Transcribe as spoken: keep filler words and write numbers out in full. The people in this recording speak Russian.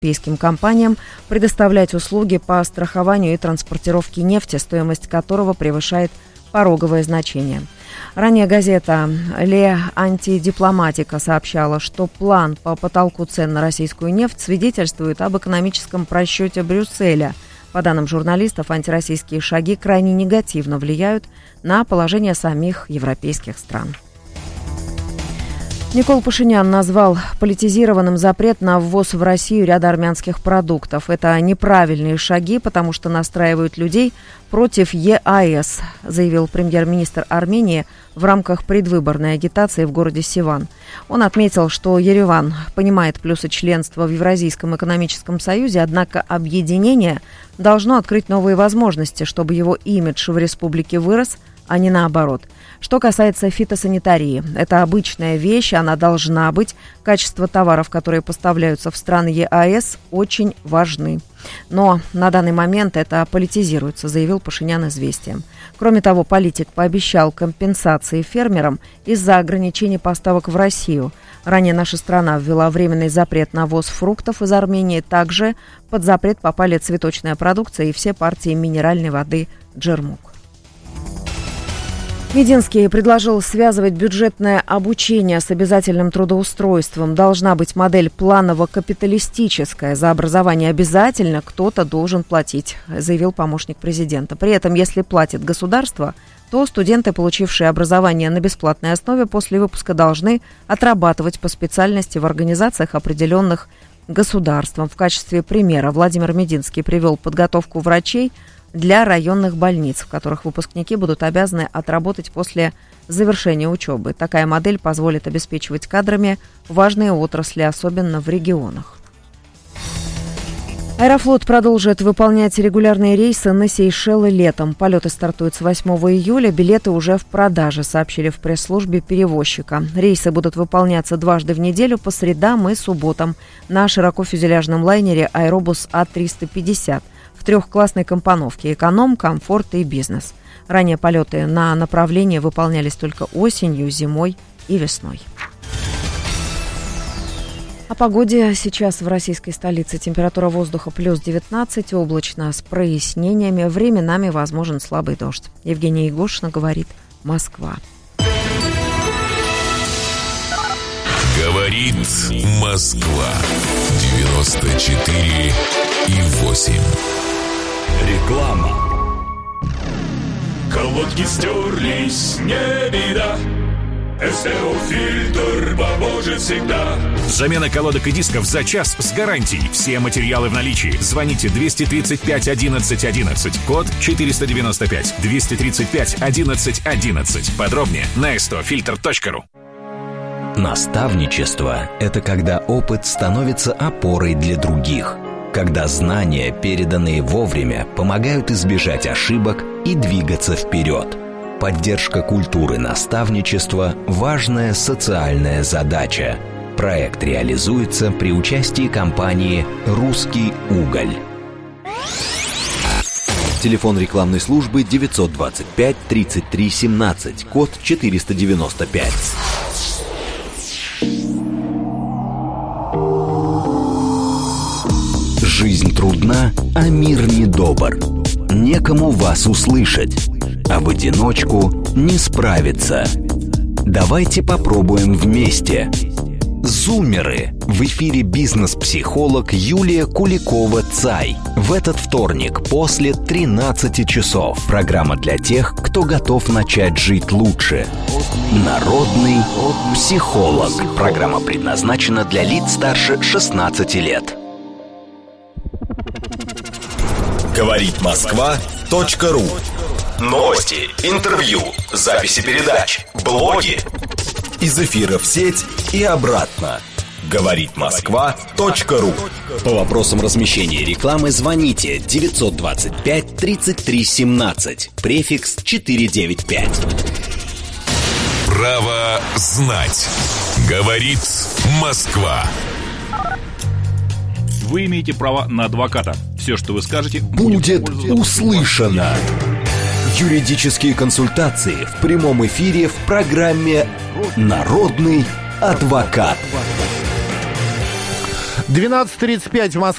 европейским компаниям предоставлять услуги по страхованию и транспортировке нефти, стоимость которого превышает пороговое значение. Ранее газета «Ле Антидипломатика» сообщала, что план по потолку цен на российскую нефть свидетельствует об экономическом просчете Брюсселя. По данным журналистов, антироссийские шаги крайне негативно влияют на положение самих европейских стран. Никол Пашинян назвал политизированным запрет на ввоз в Россию ряда армянских продуктов. Это неправильные шаги, потому что настраивают людей против ЕАЭС, заявил премьер-министр Армении в рамках предвыборной агитации в городе Сиван. Он отметил, что Ереван понимает плюсы членства в Евразийском экономическом союзе, однако объединение должно открыть новые возможности, чтобы его имидж в республике вырос, а не наоборот. Что касается фитосанитарии, это обычная вещь, она должна быть. Качество товаров, которые поставляются в страны ЕАЭС, очень важны. Но на данный момент это политизируется, заявил Пашинян «Известиям». Кроме того, политик пообещал компенсации фермерам из-за ограничений поставок в Россию. Ранее наша страна ввела временный запрет на ввоз фруктов из Армении. Также под запрет попали цветочная продукция и все партии минеральной воды «Джермук». Мединский предложил связывать бюджетное обучение с обязательным трудоустройством. Должна быть модель планово-капиталистическая. За образование обязательно кто-то должен платить, заявил помощник президента. При этом, если платит государство, то студенты, получившие образование на бесплатной основе, после выпуска должны отрабатывать по специальности в организациях, определенных государством. В качестве примера Владимир Мединский привел подготовку врачей для районных больниц, в которых выпускники будут обязаны отработать после завершения учебы. Такая модель позволит обеспечивать кадрами важные отрасли, особенно в регионах. Аэрофлот продолжит выполнять регулярные рейсы на Сейшелы летом. Полеты стартуют с восьмого июля, билеты уже в продаже, сообщили в пресс-службе перевозчика. Рейсы будут выполняться дважды в неделю по средам и субботам на широкофюзеляжном лайнере «Аэробус А триста пятьдесят». В трехклассной компоновке: эконом, комфорт и бизнес. Ранее полеты на направление выполнялись только осенью, зимой и весной. О погоде сейчас в российской столице. Температура воздуха плюс девятнадцать, облачно с прояснениями. Временами возможен слабый дождь. Евгения Егошина говорит «Москва». Говорит Москва. девяносто четыре и восемь. Реклама. Колодки стерлись, не беда. СТО-фильтр поможет всегда. Замена колодок и дисков за час с гарантией. Все материалы в наличии. Звоните двести тридцать пять одиннадцать одиннадцать. Код четыреста девяносто пять. двести тридцать пять одиннадцать одиннадцать. Подробнее на эс тэ о фильтр точка ру. Наставничество – это когда опыт становится опорой для других. Когда знания, переданные вовремя, помогают избежать ошибок и двигаться вперед. Поддержка культуры наставничества – важная социальная задача. Проект реализуется при участии компании «Русский уголь». Телефон рекламной службы девятьсот двадцать пять тридцать три семнадцать, код четыреста девяносто пять. Жизнь трудна, а мир недобр. Некому вас услышать, а в одиночку не справиться. Давайте попробуем вместе. Зумеры. В эфире бизнес-психолог Юлия Куликова-Цай. В этот вторник после тринадцати часов. Программа для тех, кто готов начать жить лучше. Народный психолог. Программа предназначена для лиц старше шестнадцати лет. Говорит Москва точка ру. Новости, интервью, записи передач, блоги. Из эфира в сеть и обратно. Говорит Москва точка ру. По вопросам размещения рекламы звоните девятьсот двадцать пять тридцать три семнадцать, префикс четыреста девяносто пять. Право знать. Говорит Москва. Вы имеете право на адвоката. Все, что вы скажете, будет услышано. Юридические консультации в прямом эфире в программе «Народный адвокат». двенадцать тридцать пять в Москве.